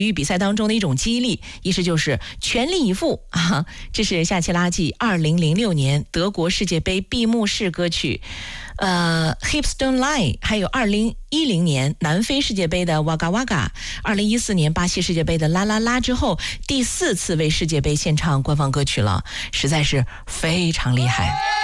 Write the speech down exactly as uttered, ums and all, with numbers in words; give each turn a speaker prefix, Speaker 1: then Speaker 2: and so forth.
Speaker 1: 育比赛当中的一种激励，意思就是全力以赴啊。这是夏奇拉季二零零六年德国世界杯闭幕式歌曲呃 Hips Don't Lie， 还有二零一零年南非世界杯的 Wagga Wagga， 二零一四年巴西世界杯的啦啦啦之后，第四次为世界杯献唱官方歌曲了，实在是非常厉害。